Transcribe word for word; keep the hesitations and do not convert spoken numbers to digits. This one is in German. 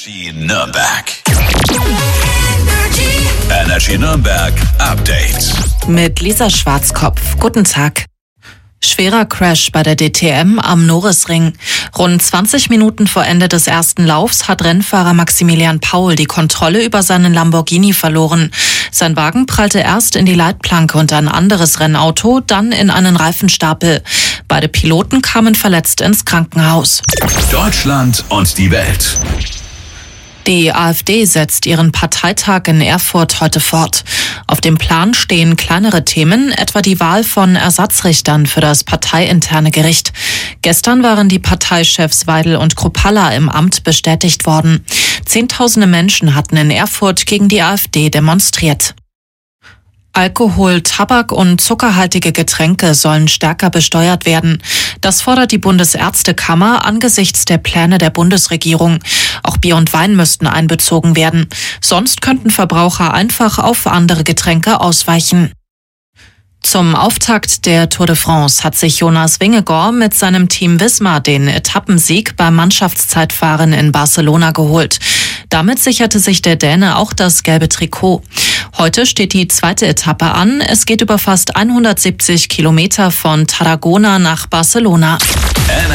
Energy Nürnberg. Energy Nürnberg Update. Mit Lisa Schwarzkopf. Guten Tag. Schwerer Crash bei der D T M am Norisring. Rund zwanzig Minuten vor Ende des ersten Laufs hat Rennfahrer Maximilian Paul die Kontrolle über seinen Lamborghini verloren. Sein Wagen prallte erst in die Leitplanke und ein anderes Rennauto, dann in einen Reifenstapel. Beide Piloten kamen verletzt ins Krankenhaus. Deutschland und die Welt. Die AfD setzt ihren Parteitag in Erfurt heute fort. Auf dem Plan stehen kleinere Themen, etwa die Wahl von Ersatzrichtern für das parteiinterne Gericht. Gestern waren die Parteichefs Weidel und Kruppalla im Amt bestätigt worden. Zehntausende Menschen hatten in Erfurt gegen die AfD demonstriert. Alkohol, Tabak und zuckerhaltige Getränke sollen stärker besteuert werden. Das fordert die Bundesärztekammer angesichts der Pläne der Bundesregierung. Auch Bier und Wein müssten einbezogen werden. Sonst könnten Verbraucher einfach auf andere Getränke ausweichen. Zum Auftakt der Tour de France hat sich Jonas Vingegaard mit seinem Team Visma den Etappensieg beim Mannschaftszeitfahren in Barcelona geholt. Damit sicherte sich der Däne auch das gelbe Trikot. Heute steht die zweite Etappe an. Es geht über fast hundertsiebzig Kilometer von Tarragona nach Barcelona.